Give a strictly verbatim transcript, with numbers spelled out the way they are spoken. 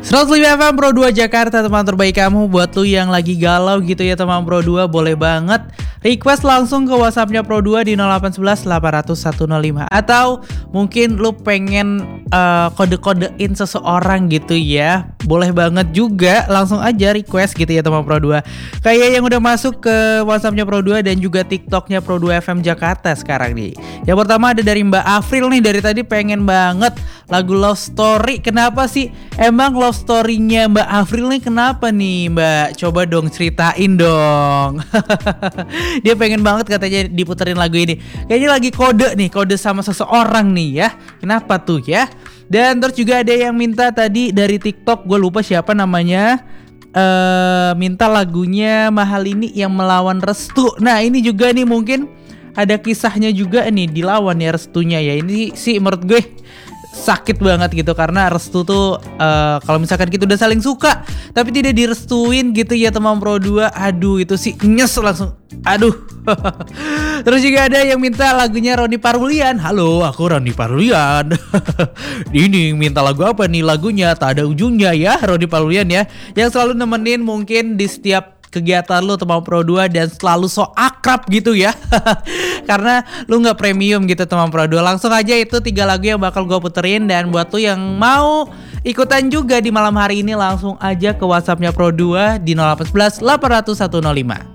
seratus lima F M Pro dua Jakarta, teman terbaik kamu. Buat lu yang lagi galau gitu ya teman Pro dua, boleh banget request langsung ke WhatsAppnya Pro dua di nol delapan satu satu delapan nol nol satu nol lima. Atau mungkin lu pengen uh, kode-kodein seseorang gitu ya, boleh banget juga langsung aja request gitu ya teman Pro dua. Kayak yang udah masuk ke WhatsAppnya Pro dua dan juga TikToknya Pro dua F M Jakarta sekarang nih. Yang pertama ada dari Mbak Afril nih, dari tadi pengen banget lagu Love Story. Kenapa sih? Emang love story-nya Mbak Afril nih kenapa nih Mbak? Coba dong ceritain dong. Dia pengen banget katanya diputerin lagu ini. Kayaknya lagi kode nih, kode sama seseorang nih ya. Kenapa tuh ya? Dan terus juga ada yang minta tadi dari TikTok, gue lupa siapa namanya. Uh, minta lagunya Mahal Ini yang melawan Restu. Nah ini juga nih mungkin ada kisahnya juga nih, dilawan ya Restunya ya. Ini sih menurut gue sakit banget gitu, karena Restu tuh uh, kalau misalkan kita udah saling suka tapi tidak direstuin gitu ya teman Pro dua, aduh itu sih nyes langsung, aduh. Terus juga ada yang minta lagunya Ronny Parulian. Halo, aku Ronny Parulian. Ini minta lagu apa nih? Lagunya tak ada ujungnya ya, Ronny Parulian ya, yang selalu nemenin mungkin di setiap kegiatan lu teman Pro dua dan selalu so akrab gitu ya. Karena lu gak premium gitu teman Pro dua. Langsung aja itu tiga lagu yang bakal gue puterin. Dan buat lu yang mau ikutan juga di malam hari ini, langsung aja ke WhatsAppnya Pro dua di nol delapan satu satu delapan nol nol satu nol lima.